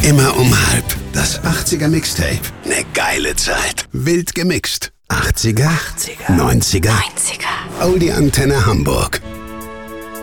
Immer um halb. Das 80er Mixtape. Ne geile Zeit. Wild gemixt. 80er, 90er. Oldie Antenne Hamburg.